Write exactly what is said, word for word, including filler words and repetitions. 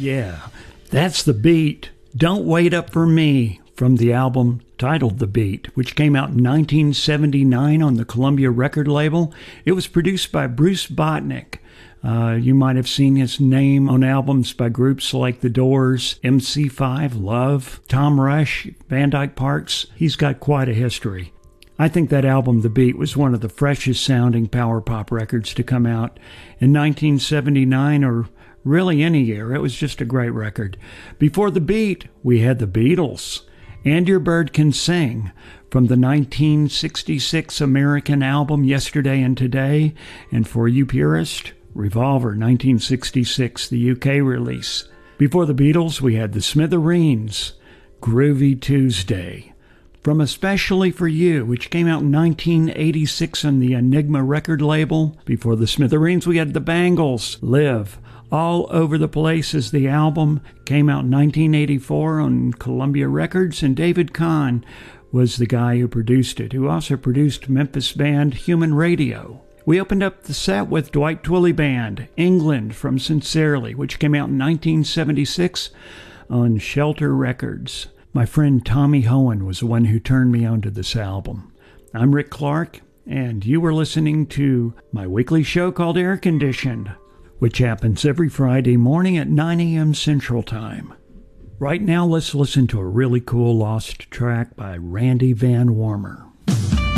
Yeah, that's The Beat. Don't Wait Up For Me, from the album titled The Beat, which came out in nineteen seventy-nine on the Columbia record label. It was produced by Bruce Botnick. Uh, you might have seen his name on albums by groups like The Doors, M C five, Love, Tom Rush, Van Dyke Parks. He's got quite a history. I think that album, The Beat, was one of the freshest sounding power pop records to come out in nineteen seventy-nine, or really any year. It was just a great record. Before The Beat, we had the Beatles, And Your Bird Can Sing, from the nineteen sixty-six American album Yesterday and Today, and for you purists, Revolver, nineteen sixty-six, the U K release. Before the Beatles, we had the Smithereens, Groovy Tuesday, from Especially For You, which came out in nineteen eighty-six on the Enigma record label. Before the Smithereens, we had the Bangles, Live. All Over the Place is the album. Came out in nineteen eighty-four on Columbia Records, and David Kahn was the guy who produced it, who also produced Memphis band Human Radio. We opened up the set with Dwight Twilley Band, England, from Sincerely, which came out in nineteen seventy-six on Shelter Records. My friend Tommy Hohen was the one who turned me onto this album. I'm Rick Clark, and you were listening to my weekly show called Air Conditioned, which happens every Friday morning at nine a.m. Central Time. Right now, let's listen to a really cool lost track by Randy Van Warmer.